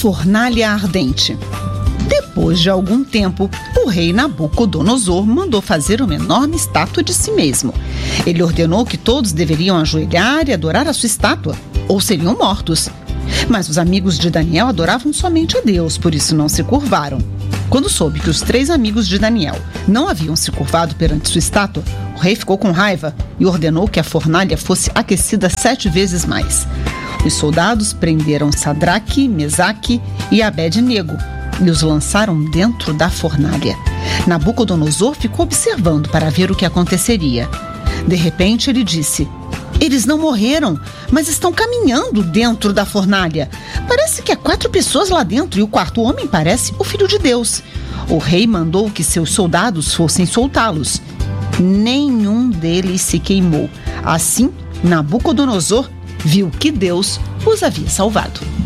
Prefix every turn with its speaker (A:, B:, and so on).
A: fornalha ardente. Depois de algum tempo, o rei Nabucodonosor mandou fazer uma enorme estátua de si mesmo. Ele ordenou que todos deveriam ajoelhar e adorar a sua estátua, ou seriam mortos. Mas os amigos de Daniel adoravam somente a Deus, por isso não se curvaram. Quando soube que os 3 amigos de Daniel não haviam se curvado perante sua estátua, o rei ficou com raiva e ordenou que a fornalha fosse aquecida 7 vezes mais. Os soldados prenderam Sadraque, Mesaque e Abed-nego e os lançaram dentro da fornalha. Nabucodonosor ficou observando para ver o que aconteceria. De repente ele disse: "Eles não morreram, mas estão caminhando dentro da fornalha. Parece que há 4 pessoas lá dentro e o 4º homem parece o Filho de Deus." O rei mandou que seus soldados fossem soltá-los. Nenhum deles se queimou. Assim, Nabucodonosor viu que Deus os havia salvado.